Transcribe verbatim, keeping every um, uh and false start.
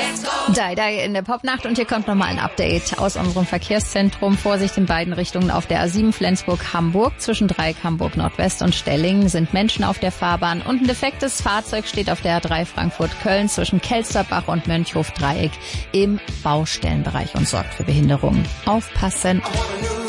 Dai Dai in der Popnacht und hier kommt nochmal ein Update aus unserem Verkehrszentrum. Vorsicht in beiden Richtungen auf der A sieben Flensburg-Hamburg. Zwischen Dreieck Hamburg Nordwest und Stellingen sind Menschen auf der Fahrbahn und ein defektes Fahrzeug steht auf der A drei Frankfurt-Köln zwischen Kelsterbach und Mönchhof-Dreieck im Baustellenbereich und sorgt für Behinderungen. Aufpassen!